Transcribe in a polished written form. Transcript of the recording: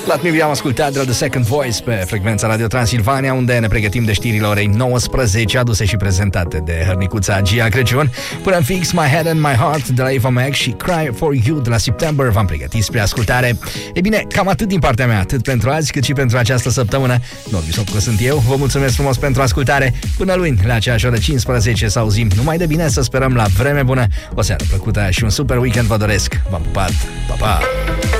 Latmivi am ascultat de la The Second Voice pe frecvența Radio Transilvania, unde ne pregătim de știrile orei 19, aduse și prezentate de hărnicuța Gia Crăciun. Până în fix, My Head and My Heart de la Eva Max și Cry For You de la September v-am pregătit spre ascultare. E bine, cam atât din partea mea, atât pentru azi cât și pentru această săptămână. Norbi Sopcă sunt eu, vă mulțumesc frumos pentru ascultare. Până luni, la aceeași oră 15, să auzim numai de bine, să sperăm la vreme bună. O seară plăcută și un super weekend vă doresc. V-am pupat, pa, pa!